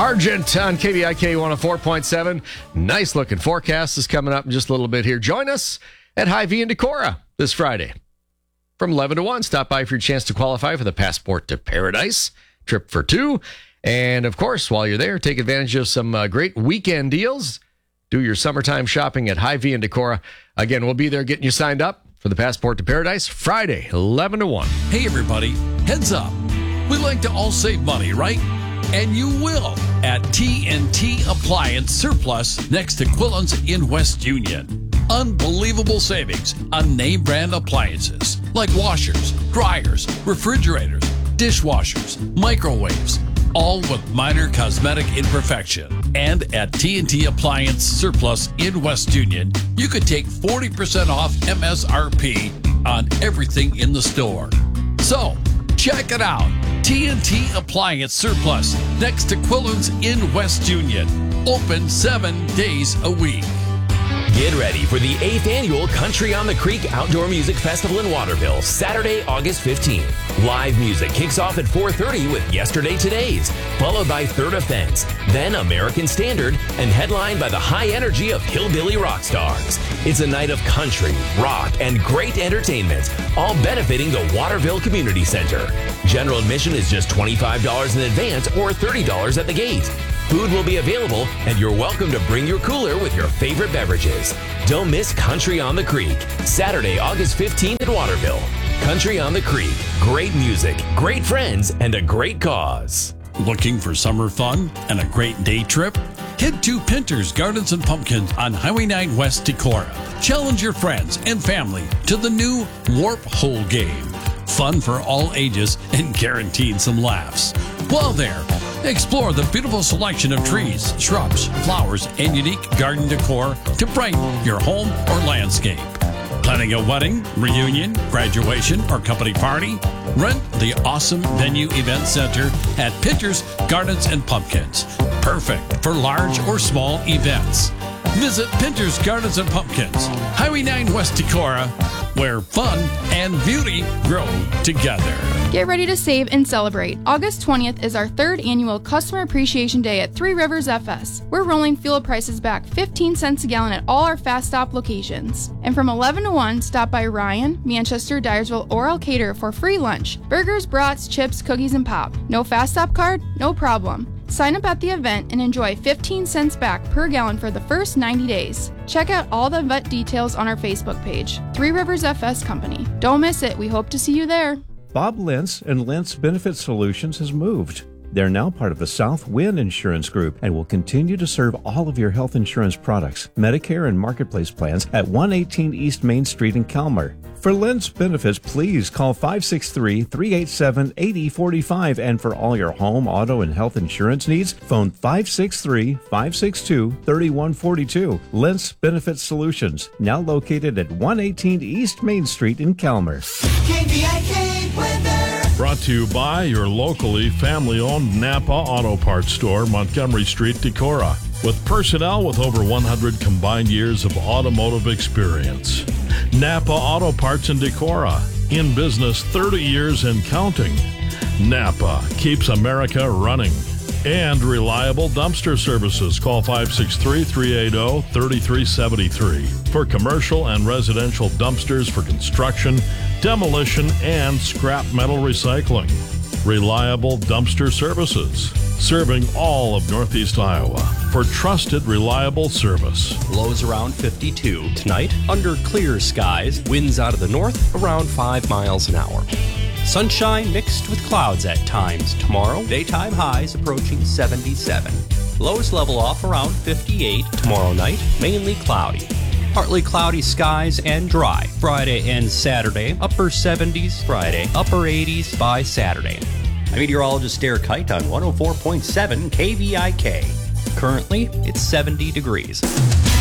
Argent on KVIK 104.7. Nice looking forecast is coming up in just a little bit here. Join us at Hy-Vee in Decorah this Friday from 11 to 1. Stop by for your chance to qualify for the Passport to Paradise trip for two. And of course, while you're there, take advantage of some great weekend deals. Do your summertime shopping at Hy-Vee in Decorah. Again, we'll be there getting you signed up for the Passport to Paradise Friday, 11 to 1. Hey, everybody, heads up. We like to all save money, right? And you will at TNT Appliance Surplus next to Quillen's in West Union. Unbelievable savings on name brand appliances like washers, dryers, refrigerators, dishwashers, microwaves, all with minor cosmetic imperfection. And at TNT Appliance Surplus in West Union, you could take 40% off MSRP on everything in the store. So, check it out. TNT Appliance Surplus next to Quillen's in West Union. Open 7 days a week. Get ready for the 8th annual Country on the Creek Outdoor Music Festival in Waterville, Saturday, August 15th. Live music kicks off at 4:30 with Yesterday Today's, followed by Third Offense, then American Standard, and headlined by the high energy of Hillbilly Rock Stars. It's a night of country, rock, and great entertainment, all benefiting the Waterville Community Center. General admission is just $25 in advance or $30 at the gate. Food will be available, and you're welcome to bring your cooler with your favorite beverages. Don't miss Country on the Creek, Saturday, August 15th at Waterville. Country on the Creek, great music, great friends, and a great cause. Looking for summer fun and a great day trip? Head to Pinter's Gardens and Pumpkins on Highway 9 West Decorah. Challenge your friends and family to the new Warp Hole game. Fun for all ages and guaranteed some laughs. While there, explore the beautiful selection of trees, shrubs, flowers, and unique garden decor to brighten your home or landscape. Planning a wedding, reunion, graduation, or company party? Rent the awesome Venue Event Center at Pinter's Gardens and Pumpkins. Perfect for large or small events. Visit Pinter's Gardens and Pumpkins, Highway 9 West Decorah, where fun and beauty grow together. Get ready to save and celebrate. August 20th is our 3rd annual Customer Appreciation Day at Three Rivers FS. We're rolling fuel prices back 15 cents a gallon at all our Fast Stop locations. And from 11 to 1, stop by Ryan, Manchester, Dyersville, or Elkader for free lunch. Burgers, brats, chips, cookies, and pop. No Fast Stop card? No problem. Sign up at the event and enjoy 15 cents back per gallon for the first 90 days. Check out all the event details on our Facebook page, Three Rivers FS Company. Don't miss it. We hope to see you there. Bob Lentz and Lentz Benefit Solutions has moved. They're now part of the South Wind Insurance Group and will continue to serve all of your health insurance products, Medicare and Marketplace plans at 118 East Main Street in Calmer. For Lentz Benefits, please call 563-387-8045. And for all your home, auto, and health insurance needs, phone 563-562-3142. Lentz Benefit Solutions, now located at 118 East Main Street in Calmer. KVIK weather. Brought to you by your locally family-owned Napa Auto Parts store, Montgomery Street, Decorah, with personnel with over 100 combined years of automotive experience. Napa Auto Parts in Decorah, in business 30 years and counting. Napa keeps America running. And reliable dumpster services. Call 563-380-3373 for commercial and residential dumpsters for construction, demolition, and scrap metal recycling. Reliable dumpster services, serving all of Northeast Iowa for trusted, reliable service. Lows around 52. Tonight, under clear skies, winds out of the north around 5 miles an hour. Sunshine mixed with clouds at times. Tomorrow, daytime highs approaching 77. Lows level off around 58. Tomorrow night, mainly cloudy. Partly cloudy skies and dry. Friday and Saturday, upper 70s. Friday, upper 80s by Saturday. I'm meteorologist Derek Kite on 104.7 KVIK. Currently, it's 70 degrees.